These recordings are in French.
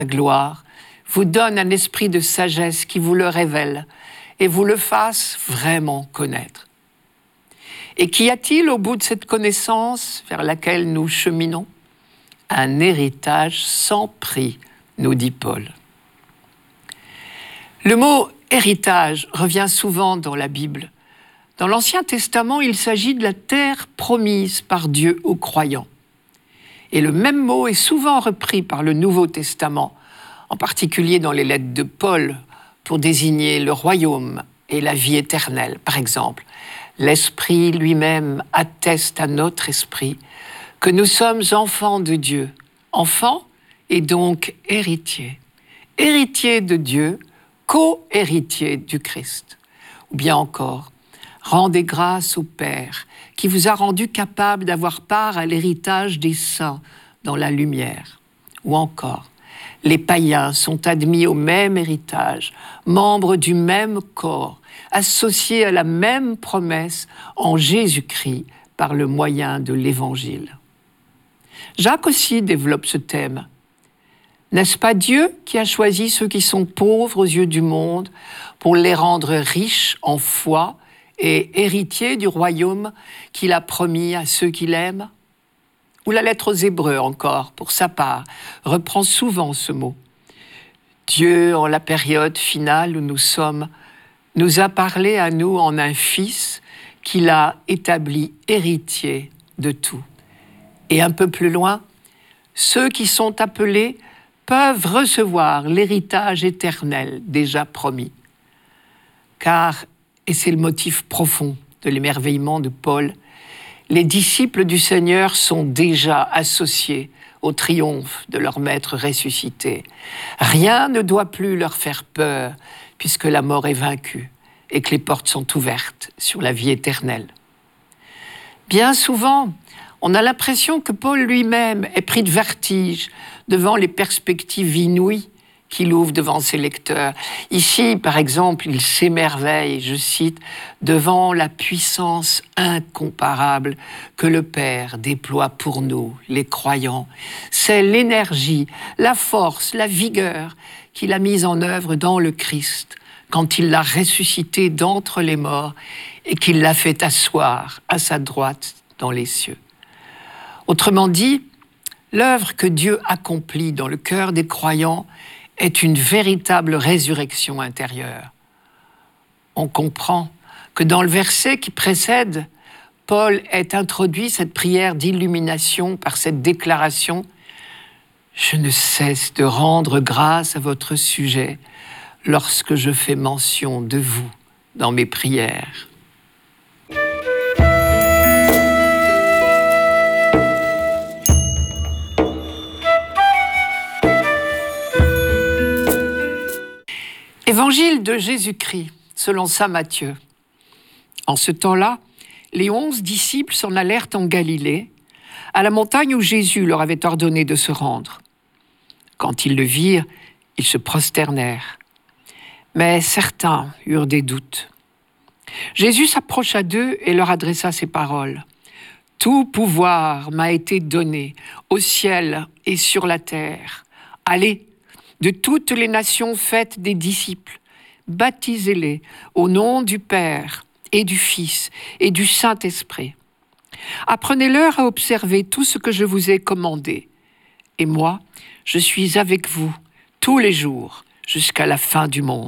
gloire, vous donne un esprit de sagesse qui vous le révèle et vous le fasse vraiment connaître. Et qu'y a-t-il au bout de cette connaissance vers laquelle nous cheminons ? Un héritage sans prix, nous dit Paul. Le mot « héritage » revient souvent dans la Bible. Dans l'Ancien Testament, il s'agit de la terre promise par Dieu aux croyants. Et le même mot est souvent repris par le Nouveau Testament, en particulier dans les lettres de Paul, pour désigner le royaume et la vie éternelle. Par exemple, l'Esprit lui-même atteste à notre esprit que nous sommes enfants de Dieu, enfants et donc héritiers. Héritiers de Dieu, co-héritiers du Christ. Ou bien encore, rendez grâce au Père qui vous a rendu capable d'avoir part à l'héritage des saints dans la lumière. Ou encore, les païens sont admis au même héritage, membres du même corps, associés à la même promesse en Jésus-Christ par le moyen de l'Évangile. Jacques aussi développe ce thème. N'est-ce pas Dieu qui a choisi ceux qui sont pauvres aux yeux du monde pour les rendre riches en foi et héritiers du royaume qu'il a promis à ceux qui l'aiment ? Ou la lettre aux Hébreux encore, pour sa part, reprend souvent ce mot. Dieu, en la période finale où nous sommes, nous a parlé à nous en un Fils qu'il a établi héritier de tout. Et un peu plus loin, ceux qui sont appelés peuvent recevoir l'héritage éternel déjà promis. Car, et c'est le motif profond de l'émerveillement de Paul, les disciples du Seigneur sont déjà associés au triomphe de leur Maître ressuscité. Rien ne doit plus leur faire peur, puisque la mort est vaincue et que les portes sont ouvertes sur la vie éternelle. Bien souvent, on a l'impression que Paul lui-même est pris de vertige devant les perspectives inouïes qu'il ouvre devant ses lecteurs. Ici, par exemple, il s'émerveille, je cite, devant la puissance incomparable que le Père déploie pour nous, les croyants. C'est l'énergie, la force, la vigueur qu'il a mise en œuvre dans le Christ quand il l'a ressuscité d'entre les morts et qu'il l'a fait asseoir à sa droite dans les cieux. Autrement dit, l'œuvre que Dieu accomplit dans le cœur des croyants est une véritable résurrection intérieure. On comprend que dans le verset qui précède, Paul ait introduit cette prière d'illumination par cette déclaration « Je ne cesse de rendre grâce à votre sujet lorsque je fais mention de vous dans mes prières. » Évangile de Jésus-Christ, selon saint Matthieu. En ce temps-là, les 11 disciples s'en allèrent en Galilée, à la montagne où Jésus leur avait ordonné de se rendre. Quand ils le virent, ils se prosternèrent. Mais certains eurent des doutes. Jésus s'approcha d'eux et leur adressa ces paroles. « Tout pouvoir m'a été donné au ciel et sur la terre. Allez, de toutes les nations faites des disciples, baptisez-les au nom du Père et du Fils et du Saint-Esprit. Apprenez-leur à observer tout ce que je vous ai commandé. Et moi, je suis avec vous tous les jours jusqu'à la fin du monde. »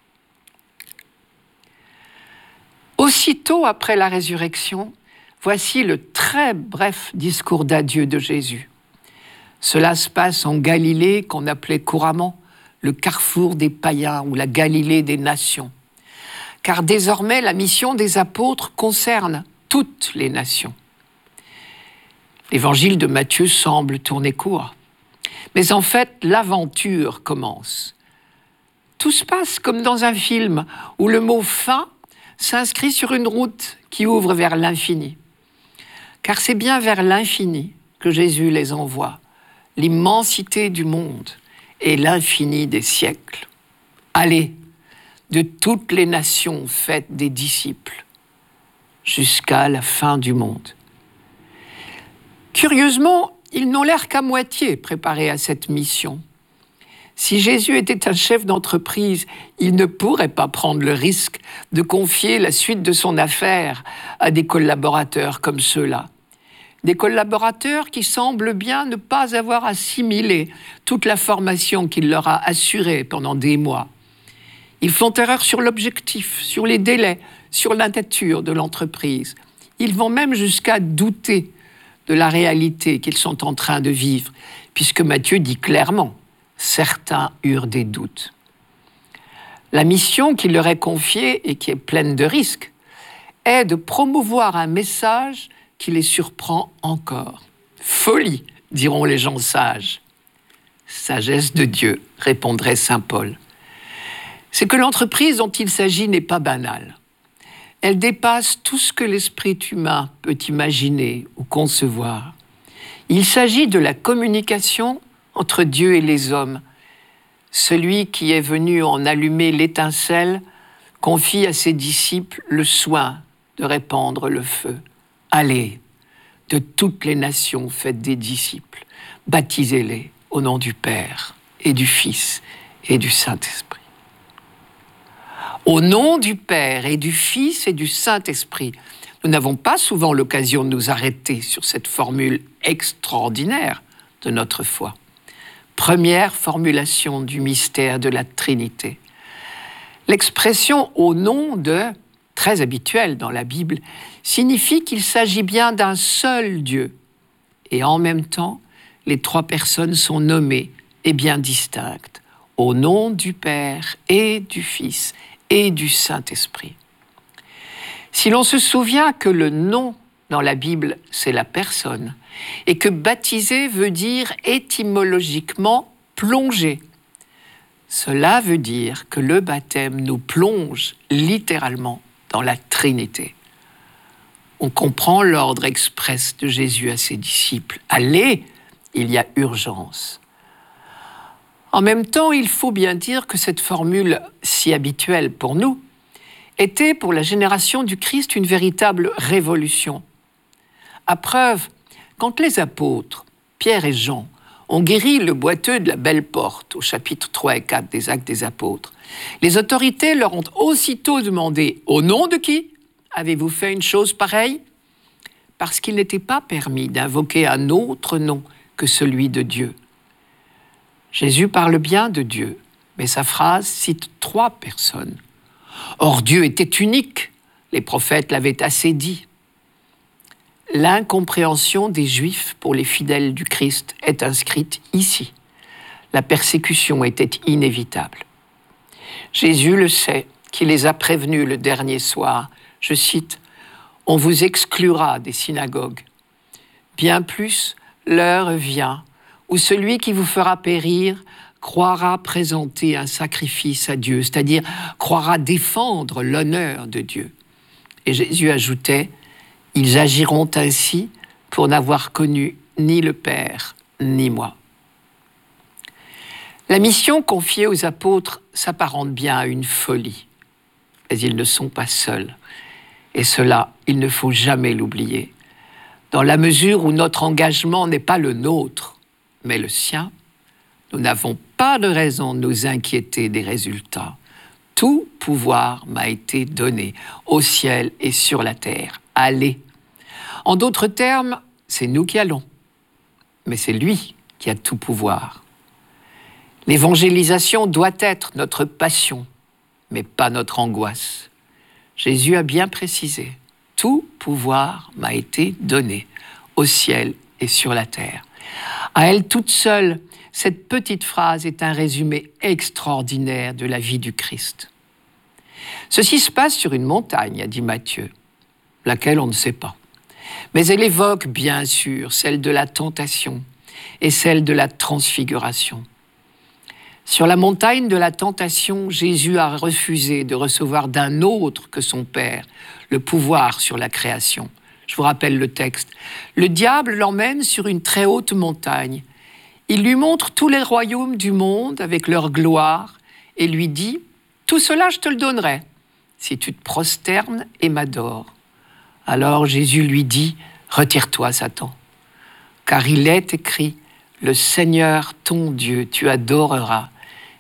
Aussitôt après la résurrection, voici le très bref discours d'adieu de Jésus. Cela se passe en Galilée, qu'on appelait couramment le carrefour des païens ou la Galilée des nations. Car désormais, la mission des apôtres concerne toutes les nations. L'évangile de Matthieu semble tourner court. Mais en fait, l'aventure commence. Tout se passe comme dans un film où le mot « fin » s'inscrit sur une route qui ouvre vers l'infini. Car c'est bien vers l'infini que Jésus les envoie. L'immensité du monde et l'infini des siècles. Allez, de toutes les nations faites des disciples, jusqu'à la fin du monde. Curieusement, ils n'ont l'air qu'à moitié préparés à cette mission. Si Jésus était un chef d'entreprise, il ne pourrait pas prendre le risque de confier la suite de son affaire à des collaborateurs comme ceux-là. Des collaborateurs qui semblent bien ne pas avoir assimilé toute la formation qu'il leur a assurée pendant des mois. Ils font erreur sur l'objectif, sur les délais, sur la nature de l'entreprise. Ils vont même jusqu'à douter de la réalité qu'ils sont en train de vivre, puisque Matthieu dit clairement « certains eurent des doutes ». La mission qui leur est confiée et qui est pleine de risques est de promouvoir un message qui les surprend encore. Folie, diront les gens sages. Sagesse de Dieu, répondrait saint Paul. C'est que l'entreprise dont il s'agit n'est pas banale. Elle dépasse tout ce que l'esprit humain peut imaginer ou concevoir. Il s'agit de la communication entre Dieu et les hommes. Celui qui est venu en allumer l'étincelle confie à ses disciples le soin de répandre le feu. Allez, de toutes les nations, faites des disciples, baptisez-les au nom du Père et du Fils et du Saint-Esprit. Au nom du Père et du Fils et du Saint-Esprit, nous n'avons pas souvent l'occasion de nous arrêter sur cette formule extraordinaire de notre foi. Première formulation du mystère de la Trinité. L'expression « au nom de », très habituelle dans la Bible, signifie qu'il s'agit bien d'un seul Dieu. Et en même temps, les trois personnes sont nommées et bien distinctes, au nom du Père et du Fils et du Saint-Esprit. Si l'on se souvient que le nom dans la Bible, c'est la personne, et que baptiser veut dire étymologiquement plonger, cela veut dire que le baptême nous plonge littéralement dans la Trinité. On comprend l'ordre express de Jésus à ses disciples. Allez, il y a urgence. En même temps, il faut bien dire que cette formule si habituelle pour nous était pour la génération du Christ une véritable révolution. À preuve, quand les apôtres, Pierre et Jean, ont guéri le boiteux de la Belle Porte au chapitre 3 et 4 des Actes des Apôtres, les autorités leur ont aussitôt demandé « Au nom de qui avez-vous fait une chose pareille ?» Parce qu'il n'était pas permis d'invoquer un autre nom que celui de Dieu. Jésus parle bien de Dieu, mais sa phrase cite 3 personnes. Or, Dieu était unique, les prophètes l'avaient assez dit. L'incompréhension des Juifs pour les fidèles du Christ est inscrite ici. La persécution était inévitable. Jésus le sait, qui les a prévenus le dernier soir. Je cite, « On vous exclura des synagogues. Bien plus, l'heure vient où celui qui vous fera périr croira présenter un sacrifice à Dieu, c'est-à-dire croira défendre l'honneur de Dieu. » Et Jésus ajoutait, « Ils agiront ainsi pour n'avoir connu ni le Père, ni moi. » La mission confiée aux apôtres s'apparente bien à une folie, mais ils ne sont pas seuls. Et cela, il ne faut jamais l'oublier. Dans la mesure où notre engagement n'est pas le nôtre, mais le sien, nous n'avons pas de raison de nous inquiéter des résultats. Tout pouvoir m'a été donné au ciel et sur la terre. Allez. En d'autres termes, c'est nous qui allons, mais c'est lui qui a tout pouvoir. L'évangélisation doit être notre passion, mais pas notre angoisse. Jésus a bien précisé, « Tout pouvoir m'a été donné au ciel et sur la terre. » À elle toute seule, cette petite phrase est un résumé extraordinaire de la vie du Christ. Ceci se passe sur une montagne, a dit Matthieu, laquelle on ne sait pas. Mais elle évoque bien sûr celle de la tentation et celle de la transfiguration. Sur la montagne de la tentation, Jésus a refusé de recevoir d'un autre que son Père le pouvoir sur la création. Je vous rappelle le texte. Le diable l'emmène sur une très haute montagne. Il lui montre tous les royaumes du monde avec leur gloire et lui dit « Tout cela, je te le donnerai, si tu te prosternes et m'adores. » Alors Jésus lui dit « Retire-toi, Satan, car il est écrit « Le Seigneur, ton Dieu, tu adoreras,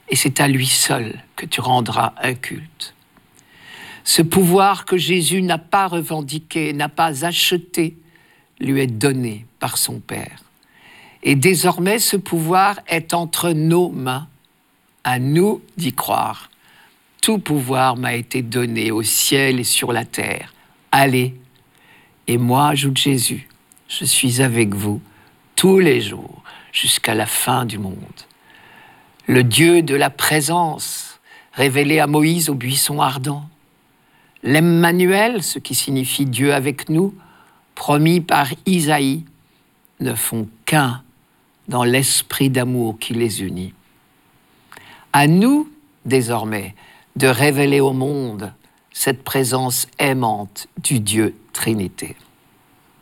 et c'est à lui seul que tu rendras un culte. Ce pouvoir que Jésus n'a pas revendiqué, n'a pas acheté, lui est donné par son Père. Et désormais, ce pouvoir est entre nos mains. À nous d'y croire. Tout pouvoir m'a été donné au ciel et sur la terre. Allez. Et moi, ajoute Jésus, je suis avec vous tous les jours jusqu'à la fin du monde. Le Dieu de la présence, révélé à Moïse au buisson ardent. L'Emmanuel, ce qui signifie Dieu avec nous, promis par Isaïe, ne font qu'un dans l'esprit d'amour qui les unit. À nous, désormais, de révéler au monde cette présence aimante du Dieu Trinité.